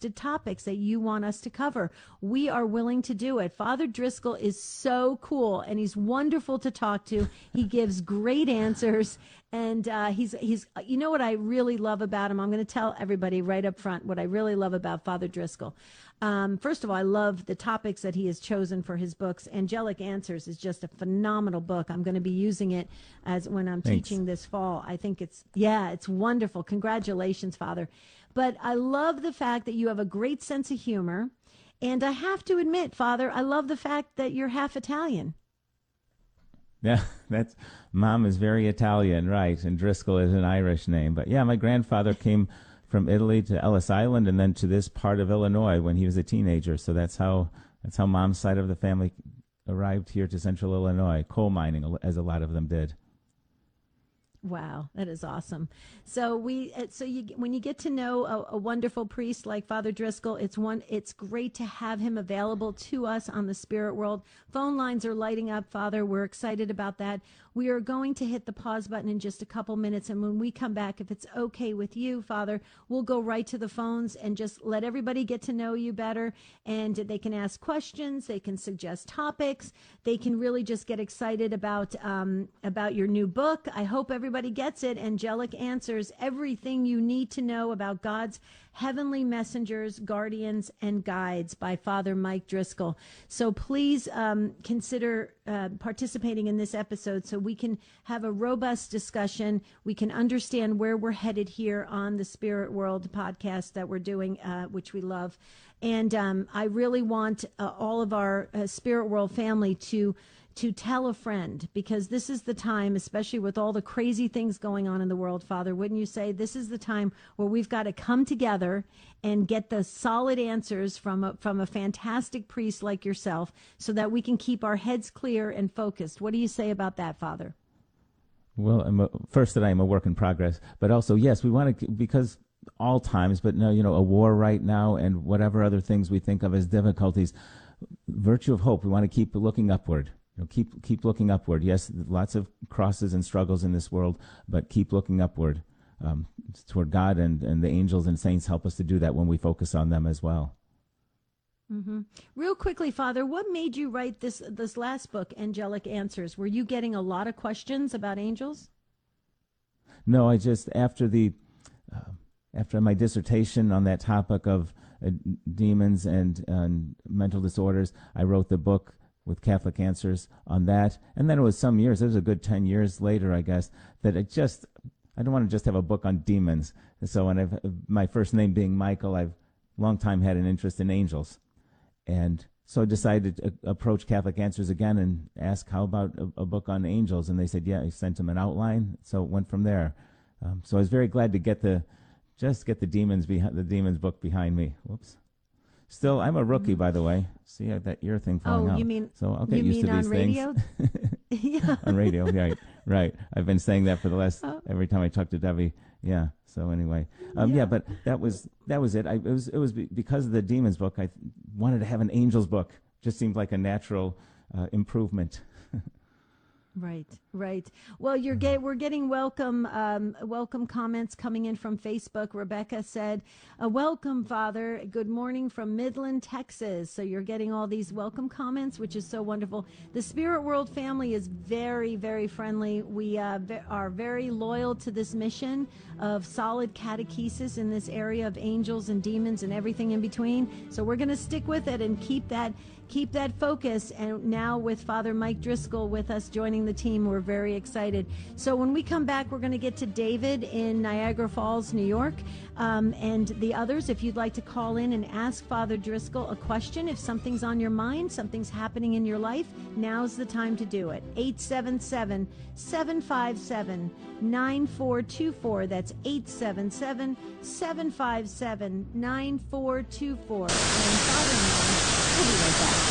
suggested topics that you want us to cover. We are willing to do it. Father Driscoll is so cool, and he's wonderful to talk to. He gives great answers, and he's you know what I really love about him? I'm going to tell everybody right up front what I really love about Father Driscoll. First of all, I love the topics that he has chosen for his books. Angelic Answers is just a phenomenal book. I'm going to be using it as when I'm teaching this fall. I think it's wonderful. Congratulations, Father. But I love the fact that you have a great sense of humor. And I have to admit, Father, I love the fact that you're half Italian. Yeah, that's Mom is very Italian, right? And Driscoll is an Irish name. But yeah, my grandfather came from Italy to Ellis Island and then to this part of Illinois when he was a teenager. So that's how Mom's side of the family arrived here to Central Illinois, coal mining, as a lot of them did. Wow, that is awesome. So when you get to know a wonderful priest like Father Driscoll, it's great to have him available to us on the Spirit World. Phone lines are lighting up, Father. We're excited about that. We are going to hit the pause button in just a couple minutes, and when we come back, if it's okay with you, Father, we'll go right to the phones and just let everybody get to know you better, and they can ask questions, they can suggest topics, they can really just get excited about your new book. I hope everybody gets it. Angelic Answers, everything you need to know about God's heavenly messengers, guardians, and guides by Father Mike Driscoll. So please consider participating in this episode so we can have a robust discussion. We can understand where we're headed here on the Spirit World podcast that we're doing, which we love. And I really want all of our Spirit World family to tell a friend, because this is the time, especially with all the crazy things going on in the world, Father, wouldn't you say this is the time where we've got to come together and get the solid answers from a fantastic priest like yourself so that we can keep our heads clear and focused. What do you say about that, Father? Well, first that I am a work in progress, but also, yes, we want to, because all times, but no, a war right now and whatever other things we think of as difficulties, virtue of hope, we want to keep looking upward. Keep looking upward. Yes, lots of crosses and struggles in this world, but keep looking upward toward God, and the angels and saints help us to do that when we focus on them as well. Mm-hmm. Real quickly, Father, what made you write this last book, Angelic Answers? Were you getting a lot of questions about angels? No, I just, after my dissertation on that topic of demons and mental disorders, I wrote the book with Catholic Answers on that. And then it was some years, it was a good 10 years later, I guess, that I don't want to just have a book on demons. So my first name being Michael, I've long time had an interest in angels. And so I decided to approach Catholic Answers again and ask, how about a book on angels? And they said, yeah. I sent them an outline. So it went from there. So I was very glad to get the demons book behind me. Whoops. Still, I'm a rookie, by the way. See that ear thing falling out. Oh, you mean? So I'll get used to these radio? Yeah. On radio, right. I've been saying that for the last every time I talk to Debbie. Yeah. So anyway, but that was it. It was because of the demons book. I wanted to have an angels book. Just seemed like a natural improvement. Right. Well, we're getting welcome comments coming in from Facebook. Rebecca said, welcome, Father. Good morning from Midland, Texas. So you're getting all these welcome comments, which is so wonderful. The Spirit World family is very, very friendly. We are very loyal to this mission of solid catechesis in this area of angels and demons and everything in between. So we're going to stick with it and keep that focus. And now with Father Mike Driscoll with us joining the team, we're very excited. So when we come back, we're going to get to David in Niagara Falls, New York, and the others. If you'd like to call in and ask Father Driscoll a question, if something's on your mind, something's happening in your life, now's the time to do it. 877-757-9424. That's 877-757-9424. And Father, we'll be right back.